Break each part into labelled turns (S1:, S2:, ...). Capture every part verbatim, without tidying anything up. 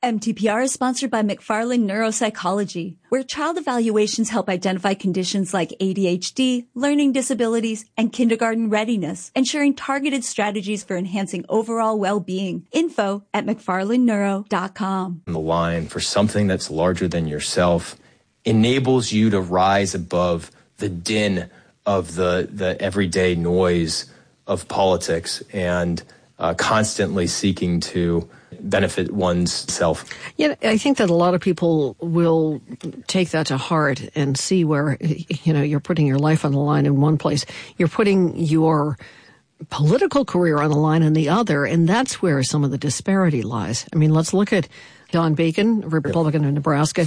S1: M T P R is sponsored by McFarland Neuropsychology, where child evaluations help identify conditions like A D H D, learning disabilities, and kindergarten readiness, ensuring targeted strategies for enhancing overall well-being. Info at mcfarland neuro dot com.
S2: The line for something that's larger than yourself enables you to rise above the din of the, the everyday noise of politics and uh, constantly seeking to benefit one's self.
S3: Yeah, I think that a lot of people will take that to heart and see where, you know, you're putting your life on the line in one place. You're putting your political career on the line in the other, and that's where some of the disparity lies. I mean, let's look at Don Bacon, Republican of Nebraska.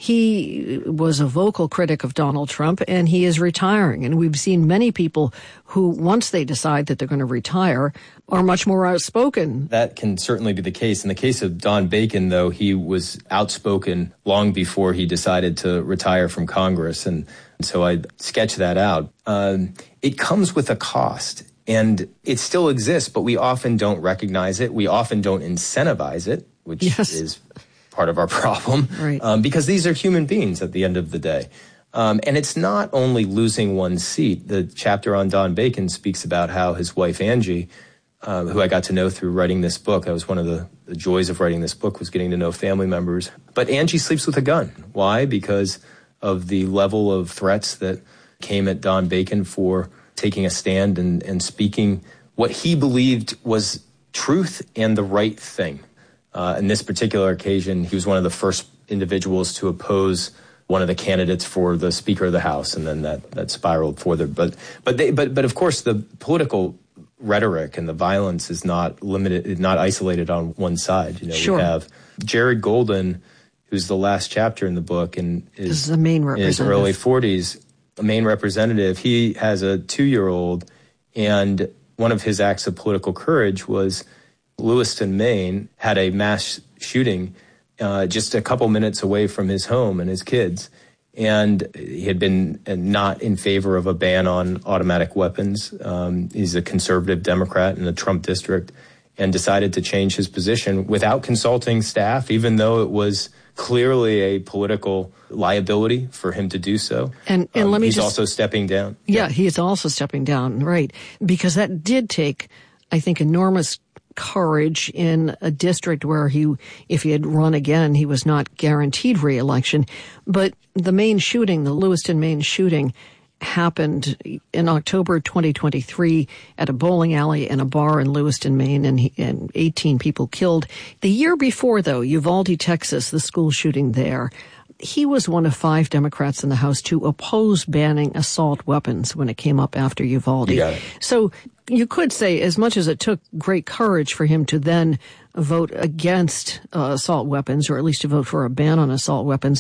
S3: He was a vocal critic of Donald Trump, and he is retiring. And we've seen many people who, once they decide that they're going to retire, are much more outspoken.
S2: That can certainly be the case. In the case of Don Bacon, though, he was outspoken long before he decided to retire from Congress. And so I sketched that out. Um, it comes with a cost, and it still exists, but we often don't recognize it. We often don't incentivize it, which yes. is part of our problem,
S3: right.
S2: um, because these are human beings at the end of the day. Um, and it's not only losing one's seat. The chapter on Don Bacon speaks about how his wife, Angie, uh, who I got to know through writing this book, that was one of the, the joys of writing this book, was getting to know family members. But Angie sleeps with a gun. Why? Because of the level of threats that came at Don Bacon for taking a stand and, and speaking what he believed was truth and the right thing. Uh, in this particular occasion, he was one of the first individuals to oppose one of the candidates for the Speaker of the House, and then that, that spiraled further. But but they, but but of course, the political rhetoric and the violence is not limited, not isolated on one side. You know,
S3: sure.
S2: We have Jared Golden, who's the last chapter in the book, and is,
S3: is the main
S2: in his early forties, a main representative. He has a two-year-old, and one of his acts of political courage was Lewiston, Maine, had a mass shooting uh, just a couple minutes away from his home and his kids. And he had been not in favor of a ban on automatic weapons. Um, he's a conservative Democrat in the Trump district, and decided to change his position without consulting staff, even though it was clearly a political liability for him to do so.
S3: And, and
S2: um,
S3: let me
S2: he's
S3: just,
S2: also stepping down.
S3: Yeah, yeah, he is also stepping down, right. Because that did take, I think, enormous courage in a district where he, if he had run again, he was not guaranteed re-election. But the Maine shooting, the Lewiston, Maine shooting, happened in October twenty twenty-three at a bowling alley and a bar in Lewiston, Maine, and, he, and eighteen people killed. The year before, though, Uvalde, Texas, the school shooting there, he was one of five Democrats in the House to oppose banning assault weapons when it came up after Uvalde.
S2: You got it.
S3: So you could say, as much as it took great courage for him to then vote against uh, assault weapons, or at least to vote for a ban on assault weapons,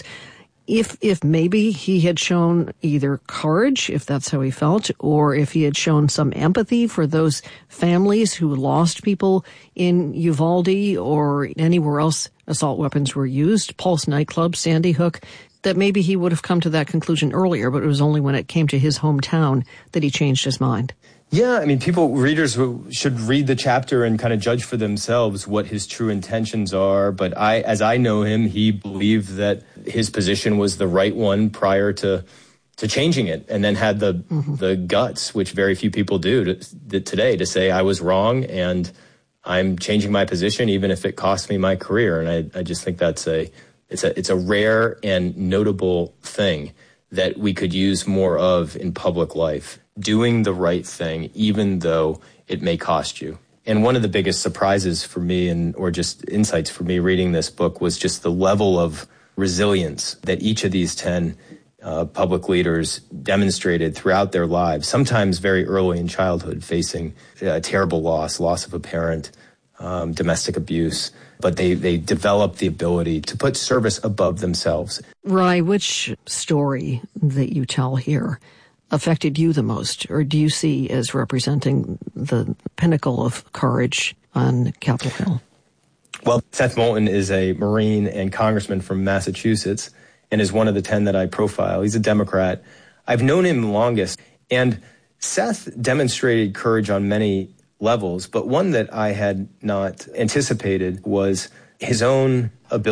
S3: if if maybe he had shown either courage, if that's how he felt, or if he had shown some empathy for those families who lost people in Uvalde or anywhere else assault weapons were used, Pulse nightclub, Sandy Hook, that maybe he would have come to that conclusion earlier, but it was only when it came to his hometown that he changed his mind.
S2: Yeah, I mean, people, readers who should read the chapter and kind of judge for themselves what his true intentions are. But I, as I know him, he believed that his position was the right one prior to to changing it, and then had the mm-hmm. the guts, which very few people do to, today, to say I was wrong and I'm changing my position, even if it costs me my career. And I, I just think that's a it's a it's a rare and notable thing that we could use more of in public life. Doing the right thing, even though it may cost you. And one of the biggest surprises for me, and or just insights for me reading this book, was just the level of resilience that each of these ten uh, public leaders demonstrated throughout their lives, sometimes very early in childhood, facing a terrible loss, loss of a parent, um, domestic abuse. But they, they developed the ability to put service above themselves.
S3: Rye, which story that you tell here affected you the most, or do you see as representing the pinnacle of courage on Capitol Hill?
S2: Well, Seth Moulton is a Marine and congressman from Massachusetts, and is one of the ten that I profile. He's a Democrat. I've known him longest, and Seth demonstrated courage on many levels, but one that I had not anticipated was his own ability